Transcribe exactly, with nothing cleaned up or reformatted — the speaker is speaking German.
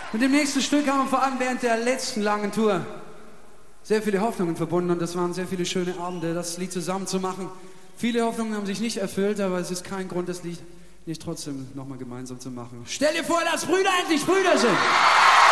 Mit dem nächsten Stück haben wir vor allem während der letzten langen Tour sehr viele Hoffnungen verbunden und das waren sehr viele schöne Abende, das Lied zusammen zu machen. Viele Hoffnungen haben sich nicht erfüllt, aber es ist kein Grund, das Lied nicht trotzdem nochmal gemeinsam zu machen. Stell dir vor, dass Brüder endlich Brüder sind!